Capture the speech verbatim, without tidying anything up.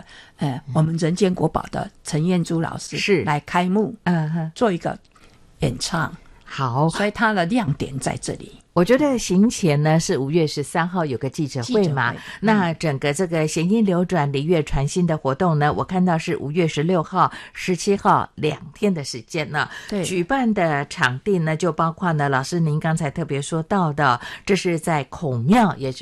呃我们人间国宝的陈燕珠老师是来开幕， 嗯哼， 做一个演唱。 好， 所以它的亮点在这里。 我觉得行前呢是五月十三号有个记者会嘛， 记者会那整个这个弦音流转礼乐传心的活动呢，我看到是五月十六号、十七号两天的时间呢。 对， 举办的场地呢就包括呢，老师您刚才特别说到的，这是在孔庙，也就